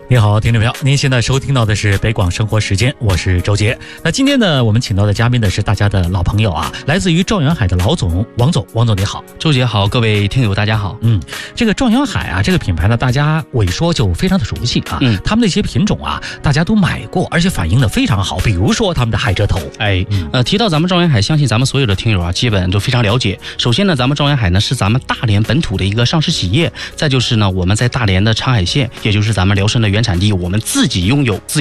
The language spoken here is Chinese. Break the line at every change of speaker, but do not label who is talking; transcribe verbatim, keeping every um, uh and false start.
你好，听众朋友，您现在收听到的是北广生活时间，我是周杰。那今天呢，我们请到的嘉宾呢是大家的老朋友啊，来自于状元海的老总王总。王总你好。
周杰好，各位听友大家好。
嗯，这个状元海啊，这个品牌呢，大家我一说就非常的熟悉啊。嗯，他们那些品种啊，大家都买过，而且反映的非常好。比如说他们的海蜇头，
哎，嗯、呃，提到咱们状元海，相信咱们所有的听友啊，基本都非常了解。首先呢，咱们状元海呢是咱们大连本土的一个上市企业，再就是呢，我们在大连的长海县，也就是咱们辽参的原产地，我们自己拥有自